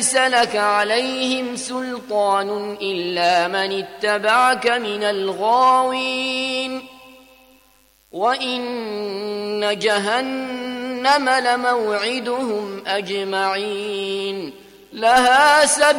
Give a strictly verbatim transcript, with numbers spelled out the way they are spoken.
ليس لك عليهم سلطان إلا من اتبعك من الغاوين وإن جهنم لموعدهم أجمعين لها سبع